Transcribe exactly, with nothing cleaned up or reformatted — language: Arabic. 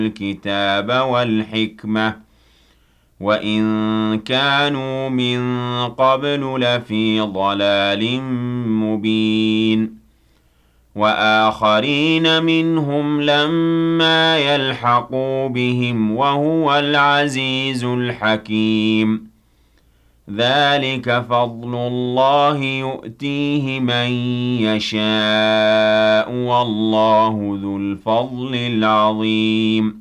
الكتاب والحكمة وإن كانوا من قبل لفي ضلال مبين وآخرين منهم لما يلحقوا بهم وهو العزيز الحكيم ذلك فضل الله يؤتيه من يشاء والله ذو الفضل العظيم